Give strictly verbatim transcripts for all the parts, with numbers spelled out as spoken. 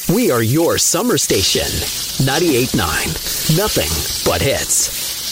We are your summer station. ninety-eight point nine. Nothing but hits.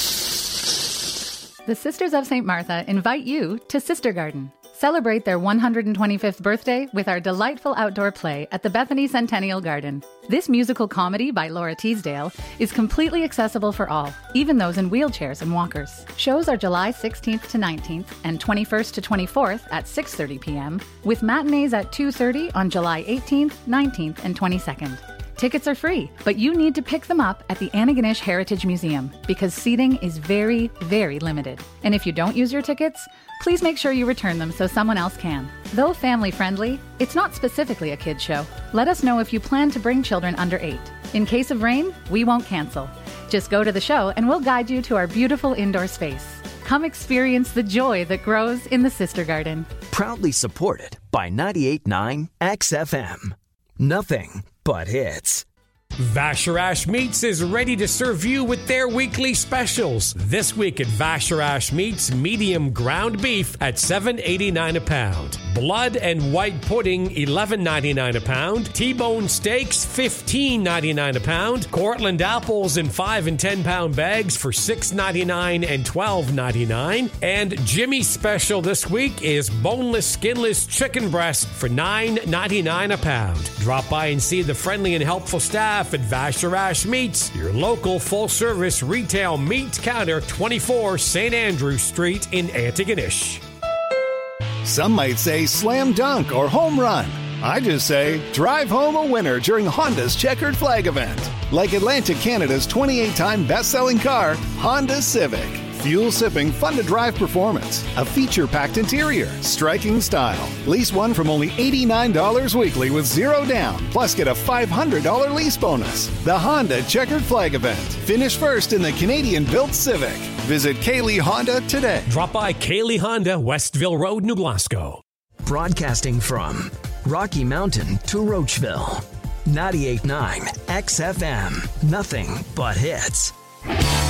The Sisters of Saint Martha invite you to Sister Garden. Celebrate their one hundred twenty-fifth birthday with our delightful outdoor play at the Bethany Centennial Garden. This musical comedy by Laura Teasdale is completely accessible for all, even those in wheelchairs and walkers. Shows are July sixteenth to nineteenth and twenty-first to twenty-fourth at six thirty p.m., with matinees at two thirty on July eighteenth, nineteenth, and twenty-second. Tickets are free, but you need to pick them up at the Antigonish Heritage Museum because seating is very, very limited. And if you don't use your tickets, please make sure you return them so someone else can. Though family-friendly, it's not specifically a kids show. Let us know if you plan to bring children under eight. In case of rain, we won't cancel. Just go to the show and we'll guide you to our beautiful indoor space. Come experience the joy that grows in the Sister Garden. Proudly supported by ninety-eight point nine X F M. Nothing but hits. Vacherach Meats is ready to serve you with their weekly specials. This week at Vacherach Meats, medium ground beef at seven dollars and eighty-nine cents a pound. Blood and white pudding, eleven dollars and ninety-nine cents a pound. T-bone steaks, fifteen dollars and ninety-nine cents a pound. Cortland apples in five and ten pound bags for six dollars and ninety-nine cents and twelve dollars and ninety-nine cents. And Jimmy's special this week is boneless, skinless chicken breast for nine dollars and ninety-nine cents a pound. Drop by and see the friendly and helpful staff at Vacherach Meats, your local full-service retail meat counter, twenty-four Saint Andrew Street in Antigonish. Some might say slam dunk or home run. I just say drive home a winner during Honda's Checkered Flag event. Like Atlantic Canada's twenty-eight time best-selling car, Honda Civic. Fuel-sipping, fun-to-drive performance, a feature-packed interior, striking style. Lease one from only eighty-nine dollars weekly with zero down, plus get a five hundred dollars lease bonus. The Honda Checkered Flag event. Finish first in the Canadian-built Civic. Visit Kaylee Honda today. Drop by Kaylee Honda, Westville Road, New Glasgow. Broadcasting from Rocky Mountain to Roachville. ninety-eight point nine X F M. Nothing but hits.